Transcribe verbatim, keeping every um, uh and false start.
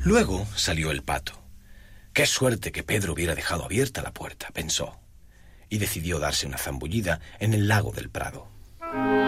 Luego salió el pato. Qué suerte que Pedro hubiera dejado abierta la puerta, pensó, y decidió darse una zambullida en el lago del Prado.